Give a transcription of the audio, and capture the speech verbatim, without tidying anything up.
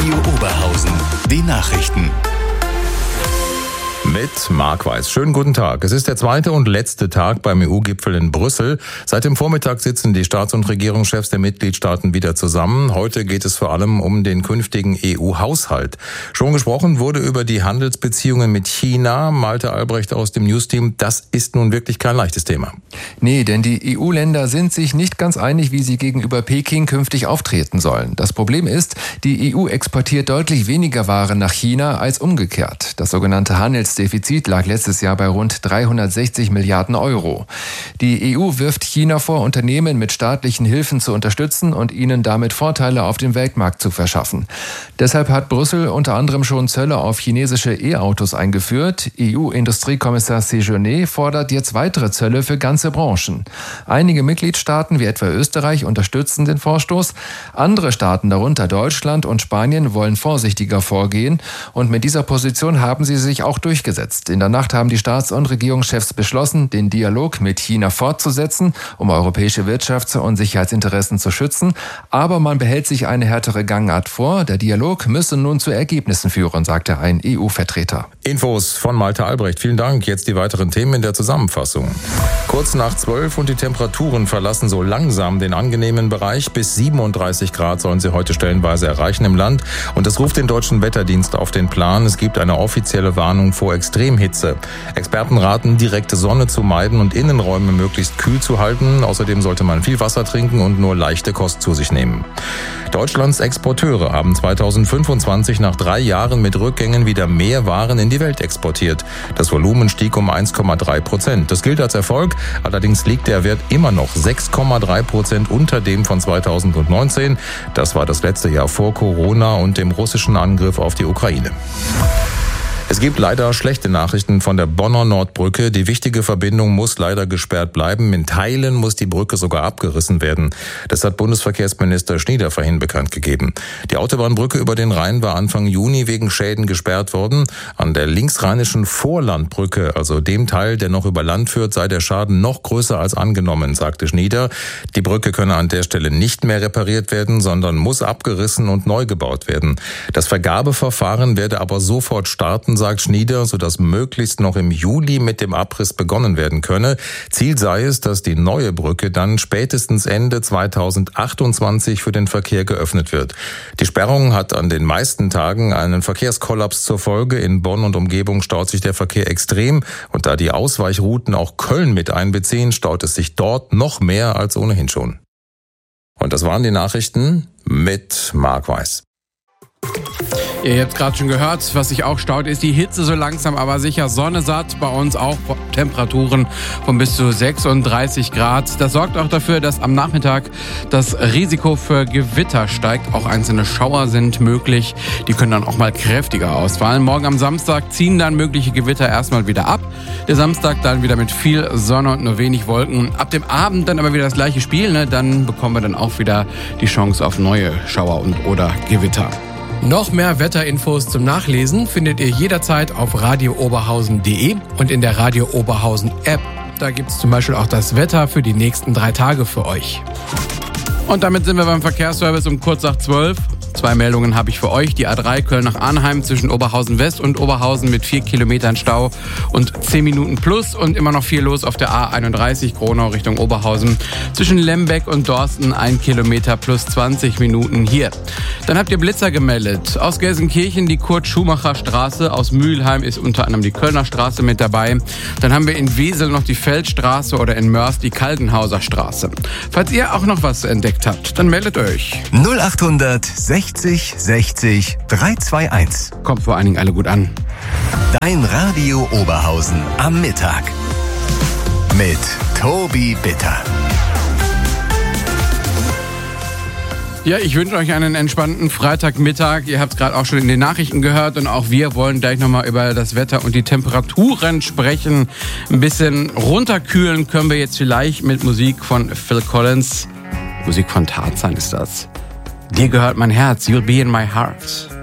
Radio Oberhausen. Die Nachrichten. Mit Marc Weiß. Schönen guten Tag. Es ist der zweite und letzte Tag beim E U-Gipfel in Brüssel. Seit dem Vormittag sitzen die Staats- und Regierungschefs der Mitgliedstaaten wieder zusammen. Heute geht es vor allem um den künftigen E U-Haushalt. Schon gesprochen wurde über die Handelsbeziehungen mit China. Malte Albrecht aus dem Newsteam. Das ist nun wirklich kein leichtes Thema. Nee, denn die E U-Länder sind sich nicht ganz einig, wie sie gegenüber Peking künftig auftreten sollen. Das Problem ist, die E U exportiert deutlich weniger Waren nach China als umgekehrt. Das sogenannte Handelsdefizit lag letztes Jahr bei rund dreihundertsechzig Milliarden Euro. Die E U wirft China vor, Unternehmen mit staatlichen Hilfen zu unterstützen und ihnen damit Vorteile auf dem Weltmarkt zu verschaffen. Deshalb hat Brüssel unter anderem schon Zölle auf chinesische E-Autos eingeführt. E U-Industriekommissar Séjourné fordert jetzt weitere Zölle für ganze Branchen. Einige Mitgliedstaaten, wie etwa Österreich, unterstützen den Vorstoß. Andere Staaten, darunter Deutschland und Spanien, wollen vorsichtiger vorgehen. Und mit dieser Position haben sie sich auch durchgesetzt. In der Nacht haben die Staats- und Regierungschefs beschlossen, den Dialog mit China fortzusetzen, um europäische Wirtschafts- und Sicherheitsinteressen zu schützen. Aber man behält sich eine härtere Gangart vor. Der Dialog müsse nun zu Ergebnissen führen, sagte ein E U-Vertreter. Infos von Malte Albrecht. Vielen Dank. Jetzt die weiteren Themen in der Zusammenfassung. Kurz nach zwölf und die Temperaturen verlassen so langsam den angenehmen Bereich. Bis siebenunddreißig Grad sollen sie heute stellenweise erreichen im Land. Und das ruft den Deutschen Wetterdienst auf den Plan. Es gibt eine offizielle Warnung vor Extremhitze. Experten raten, direkte Sonne zu meiden und Innenräume möglichst kühl zu halten. Außerdem sollte man viel Wasser trinken und nur leichte Kost zu sich nehmen. Deutschlands Exporteure haben zweitausendfünfundzwanzig nach drei Jahren mit Rückgängen wieder mehr Waren in die Welt exportiert. Das Volumen stieg um eins Komma drei Prozent. Das gilt als Erfolg, allerdings liegt der Wert immer noch sechs Komma drei Prozent unter dem von zweitausendneunzehn. Das war das letzte Jahr vor Corona und dem russischen Angriff auf die Ukraine. Es gibt leider schlechte Nachrichten von der Bonner Nordbrücke. Die wichtige Verbindung muss leider gesperrt bleiben. In Teilen muss die Brücke sogar abgerissen werden. Das hat Bundesverkehrsminister Schnieder vorhin bekannt gegeben. Die Autobahnbrücke über den Rhein war Anfang Juni wegen Schäden gesperrt worden. An der linksrheinischen Vorlandbrücke, also dem Teil, der noch über Land führt, sei der Schaden noch größer als angenommen, sagte Schnieder. Die Brücke könne an der Stelle nicht mehr repariert werden, sondern muss abgerissen und neu gebaut werden. Das Vergabeverfahren werde aber sofort starten, sagt Schnieder, sodass möglichst noch im Juli mit dem Abriss begonnen werden könne. Ziel sei es, dass die neue Brücke dann spätestens Ende zweitausendachtundzwanzig für den Verkehr geöffnet wird. Die Sperrung hat an den meisten Tagen einen Verkehrskollaps zur Folge. In Bonn und Umgebung staut sich der Verkehr extrem. Und da die Ausweichrouten auch Köln mit einbeziehen, staut es sich dort noch mehr als ohnehin schon. Und das waren die Nachrichten mit Marc Weiß. Ihr habt gerade schon gehört, was sich auch staut, ist die Hitze so langsam, aber sicher. Sonne satt, bei uns auch Temperaturen von bis zu sechsunddreißig Grad. Das sorgt auch dafür, dass am Nachmittag das Risiko für Gewitter steigt. Auch einzelne Schauer sind möglich. Die können dann auch mal kräftiger ausfallen. Morgen am Samstag ziehen dann mögliche Gewitter erstmal wieder ab. Der Samstag dann wieder mit viel Sonne und nur wenig Wolken. Ab dem Abend dann aber wieder das gleiche Spiel, ne? Dann bekommen wir dann auch wieder die Chance auf neue Schauer und oder Gewitter. Noch mehr Wetterinfos zum Nachlesen findet ihr jederzeit auf radio oberhausen punkt de und in der Radio Oberhausen App. Da gibt es zum Beispiel auch das Wetter für die nächsten drei Tage für euch. Und damit sind wir beim Verkehrsservice um kurz nach zwölf. Zwei Meldungen habe ich für euch. Die A drei Köln nach Arnheim zwischen Oberhausen West und Oberhausen mit vier Kilometern Stau und zehn Minuten plus. Und immer noch viel los auf der A einunddreißig Gronau Richtung Oberhausen. Zwischen Lembeck und Dorsten ein Kilometer plus zwanzig Minuten hier. Dann habt ihr Blitzer gemeldet. Aus Gelsenkirchen die Kurt-Schumacher-Straße. Aus Mülheim ist unter anderem die Kölner Straße mit dabei. Dann haben wir in Wesel noch die Feldstraße oder in Mörs die Kaltenhauser Straße. Falls ihr auch noch was entdeckt habt, dann meldet euch. null achthundert sechzig sechzig dreihunderteinundzwanzig. Kommt vor allen Dingen alle gut an. Dein Radio Oberhausen am Mittag. Mit Tobi Bitter. Ja, ich wünsche euch einen entspannten Freitagmittag. Ihr habt es gerade auch schon in den Nachrichten gehört und auch wir wollen gleich nochmal über das Wetter und die Temperaturen sprechen. Ein bisschen runterkühlen können wir jetzt vielleicht mit Musik von Phil Collins. Musik von Tarzan ist das. Dir gehört mein Herz, you'll be in my heart.